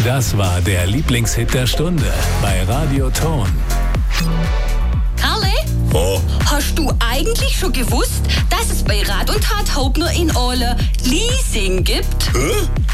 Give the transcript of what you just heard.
Das war der Lieblingshit der Stunde bei Radio Ton. Karle, Oh, hast du eigentlich schon gewusst, dass es bei Rat und Tat Hauptner in Ole Leasing gibt? hä?